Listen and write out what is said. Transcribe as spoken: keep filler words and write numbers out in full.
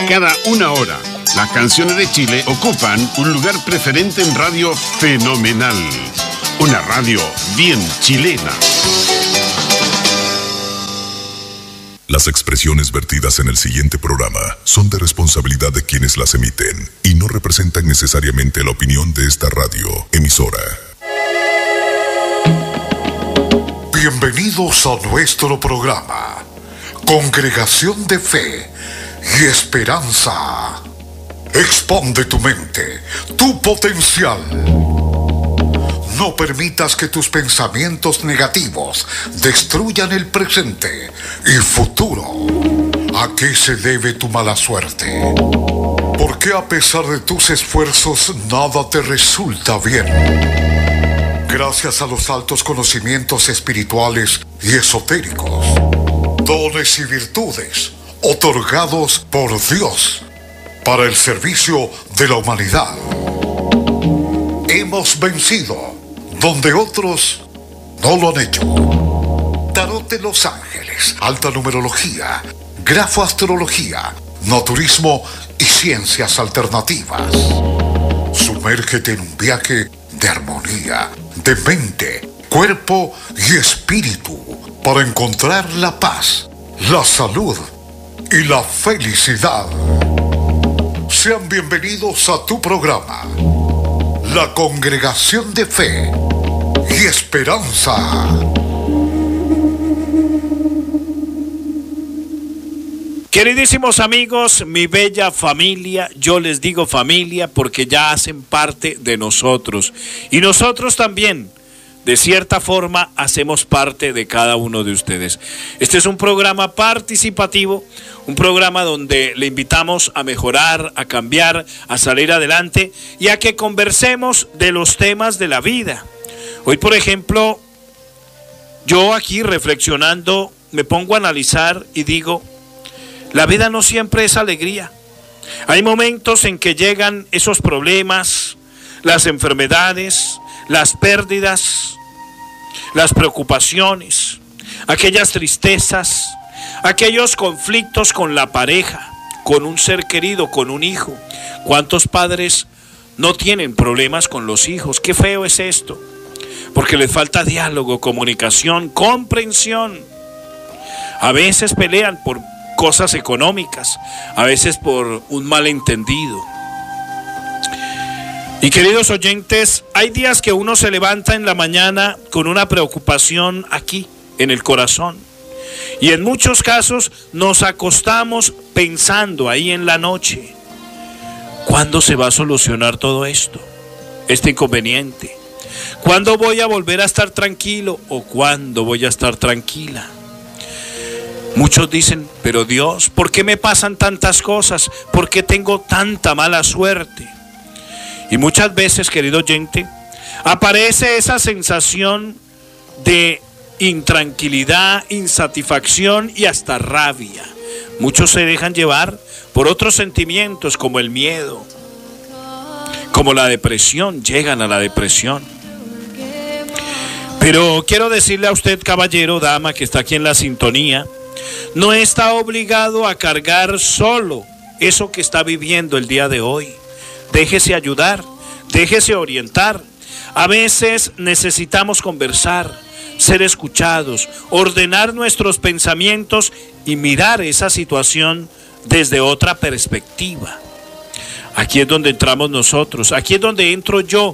Cada una hora, las canciones de Chile ocupan un lugar preferente en Radio Fenomenal. Una radio bien chilena. Las expresiones vertidas en el siguiente programa son de responsabilidad de quienes las emiten y no representan necesariamente la opinión de esta radio emisora. Bienvenidos a nuestro programa, Congregación de Fe y Esperanza. Expande tu mente, tu potencial. No permitas que tus pensamientos negativos destruyan el presente y futuro. ¿A qué se debe tu mala suerte? ¿Por qué a pesar de tus esfuerzos nada te resulta bien? Gracias a los altos conocimientos espirituales y esotéricos, dones y virtudes otorgados por Dios para el servicio de la humanidad, hemos vencido donde otros no lo han hecho. Tarot de los ángeles, alta numerología, grafoastrología, naturismo y ciencias alternativas. Sumérgete en un viaje de armonía, de mente, cuerpo y espíritu para encontrar la paz, la salud y la felicidad. Sean bienvenidos a tu programa, la Congregación de Fe y Esperanza. Queridísimos amigos, mi bella familia, yo les digo familia porque ya hacen parte de nosotros. Y nosotros también, de cierta forma, hacemos parte de cada uno de ustedes. Este es un programa participativo, un programa donde le invitamos a mejorar, a cambiar, a salir adelante y a que conversemos de los temas de la vida. Hoy, por ejemplo, yo aquí reflexionando me pongo a analizar y digo, la vida no siempre es alegría. Hay momentos en que llegan esos problemas, las enfermedades, las pérdidas, las preocupaciones, aquellas tristezas, aquellos conflictos con la pareja, con un ser querido, con un hijo. ¿Cuántos padres no tienen problemas con los hijos? Qué feo es esto, porque les falta diálogo, comunicación, comprensión. A veces pelean por cosas económicas, a veces por un malentendido. Y queridos oyentes, hay días que uno se levanta en la mañana con una preocupación aquí, en el corazón. Y en muchos casos nos acostamos pensando ahí en la noche, ¿cuándo se va a solucionar todo esto? Este inconveniente. ¿Cuándo voy a volver a estar tranquilo o cuándo voy a estar tranquila? Muchos dicen, pero Dios, ¿por qué me pasan tantas cosas? ¿Por qué tengo tanta mala suerte? Y muchas veces, querido oyente, aparece esa sensación de intranquilidad, insatisfacción y hasta rabia. Muchos se dejan llevar por otros sentimientos como el miedo, como la depresión, llegan a la depresión. Pero quiero decirle a usted, caballero, dama, que está aquí en la sintonía, no está obligado a cargar solo eso que está viviendo el día de hoy. Déjese ayudar, déjese orientar. A veces necesitamos conversar, ser escuchados, ordenar nuestros pensamientos y mirar esa situación desde otra perspectiva. Aquí es donde entramos nosotros, aquí es donde entro yo